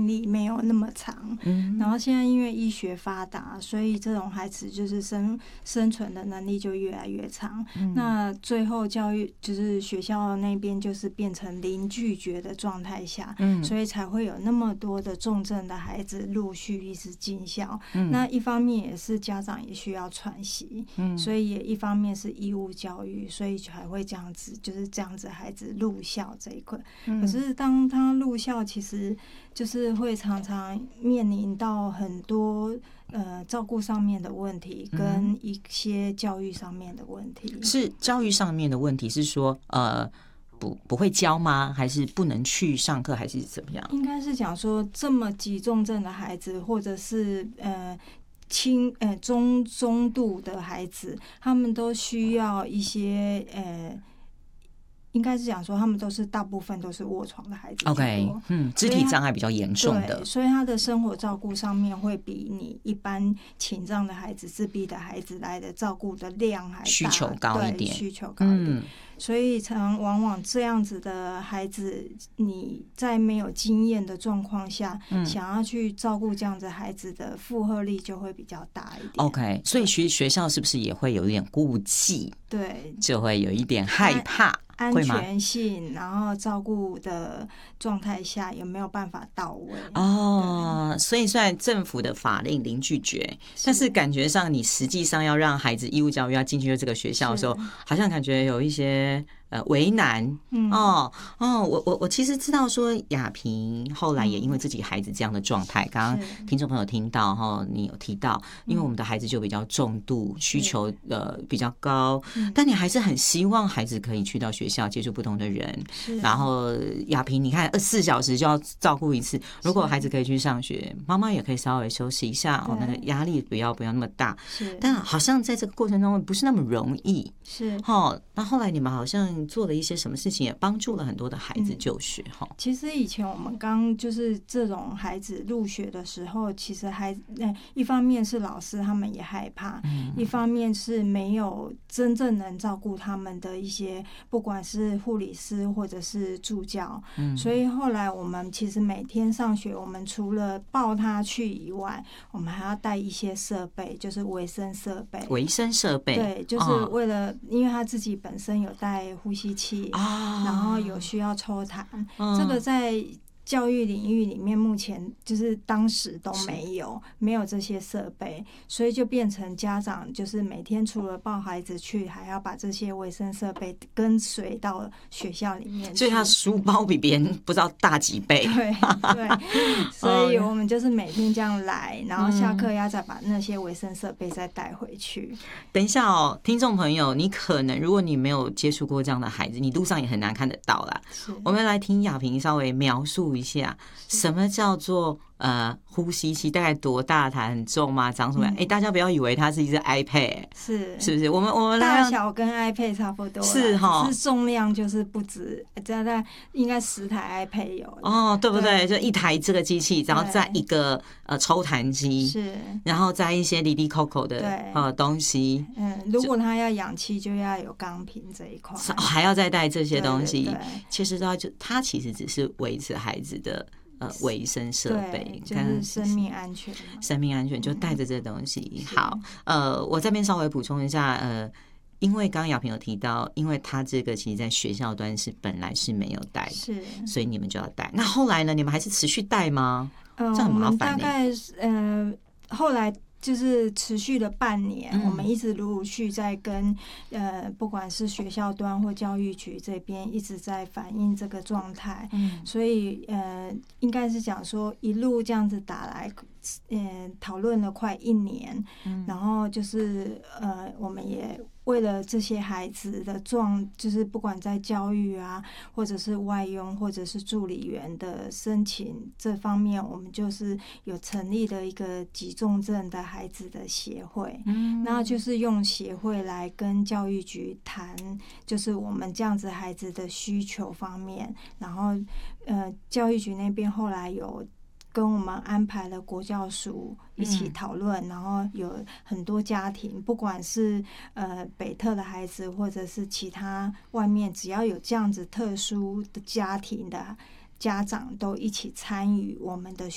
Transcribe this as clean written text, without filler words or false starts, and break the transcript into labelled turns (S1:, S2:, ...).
S1: 力没有那么长，然后现在因为医学发达，所以这种孩子就是生存的能力就越来越长。那最后教育就是学校那边就是变成零拒绝的状态下，所以才会有那么多的重症的孩子陆续一直进校。那一方面也是家长也需要喘息，所以也一方面是义务教育，所以才会这样子，就是这样子孩子入校这一块。可是当他入校，其实就是会常常面临到很多照顾上面的问题，跟一些教育上面的问题。
S2: 是教育上面的问题，是说不会教吗？还是不能去上课，还是怎么样？
S1: 应该是讲说这么急重症的孩子，或者是中度的孩子，他们都需要一些应该是讲说他们大部分都是卧床的孩子。
S2: OK， 肢体障碍比较严重的，
S1: 所以他的生活照顾上面会比你一般倾障的孩子、自闭的孩子来的照顾的量还大，
S2: 需求高一点，
S1: 需求高一点。所以往往这样子的孩子，你在没有经验的状况下，想要去照顾这样子孩子的负荷力就会比较大一点。
S2: OK， 所以学校是不是也会有一点顾忌？
S1: 对，
S2: 就会有一点害怕。
S1: 安全性，然后照顾的状态下有没有办法到位？
S2: 所以虽然政府的法令零拒绝，但是感觉上你实际上要让孩子义务教育要进去这个学校的时候，好像感觉有一些为难。我其实知道说雅萍后来也因为自己孩子这样的状态，刚刚听众朋友听到你有提到，因为我们的孩子就比较重度，需求比较高，但你还是很希望孩子可以去到学校接触不同的人。然后雅萍你看24小时就要照顾一次，如果孩子可以去上学，妈妈也可以稍微休息一下，那个压力不要那么大。但好像在这个过程中不是那么容易。那后来你们好像做了一些什么事情，也帮助了很多的孩子就学。
S1: 其实以前我们刚就是这种孩子入学的时候，其实一方面是老师他们也害怕，一方面是没有真正能照顾他们的一些不管是护理师或者是助教。所以后来我们其实每天上学，我们除了抱他去以外，我们还要带一些设备，就是维生设备。对，就是为了因为他自己本身有带呼吸器，然后有需要抽痰，这个在教育领域里面目前就是当时都没有这些设备，所以就变成家长就是每天除了抱孩子去，还要把这些卫生设备跟随到学校里面去，
S2: 所以他书包比别人不知道大几倍。
S1: 对，所以我们就是每天这样来，然后下课要再把那些卫生设备再带回去。
S2: 等一下听众朋友，你可能如果你没有接触过这样的孩子，你路上也很难看得到啦。我们来听雅萍稍微描述一下什么叫做呼吸器，大概多大？它很重吗？长什么样？大家不要以为它是一只 iPad， 是不是？我们
S1: 大小跟 iPad 差不多，
S2: 是
S1: 重量就是不止，大概应该10台 iPad 有
S2: 对不对？就一台这个机器，然后再一个抽痰机，是，然后再一些哩哩扣扣的东西。
S1: 如果他要氧气，就要有钢瓶这一块，
S2: 还要再带这些东西。其实它其实只是维持孩子的卫生设备，
S1: 就是生命安全，
S2: 就带着这东西。好，我这边稍微补充一下，因为刚刚雅萍有提到，因为他这个其实在学校端是本来是没有带的，所以你们就要带。那后来呢？你们还是持续带吗？这很麻烦。
S1: 大概后来就是持续了半年，我们一直陆陆续在跟不管是学校端或教育局这边一直在反映这个状态，所以应该是讲说一路这样子打来，讨论了快1年，然后就是我们也为了这些孩子的就是不管在教育啊，或者是外佣或者是助理员的申请这方面，我们就是有成立了一个急重症的孩子的协会，然后就是用协会来跟教育局谈，就是我们这样子孩子的需求方面，然后教育局那边后来有跟我们安排了国教署一起讨论，然后有很多家庭，不管是北特的孩子，或者是其他外面只要有这样子特殊的家庭的家长，都一起参与我们的